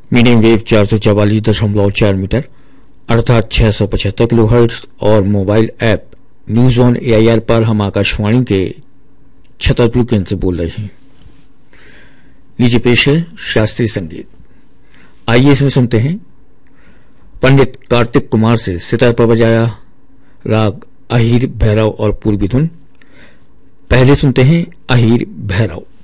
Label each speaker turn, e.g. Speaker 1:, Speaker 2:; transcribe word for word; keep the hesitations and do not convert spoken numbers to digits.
Speaker 1: Medium wave चार सौ चवालीस दशमलव चार मीटर अर्थात छह सौ पचहत्तर किलो हर्ट्ज और mobile app news on AIR पर हम आकाशवाणी के छतरपुर केंद्र से बोल रहे हैं। लीजिए पेश है शास्त्रीय संगीत। आइए इसमें सुनते हैं पंडित कार्तिक कुमार से सितार पर बजाया राग अहीर भैरव और पूर्वी धुन। पहले सुनते हैं अहीर भैरव।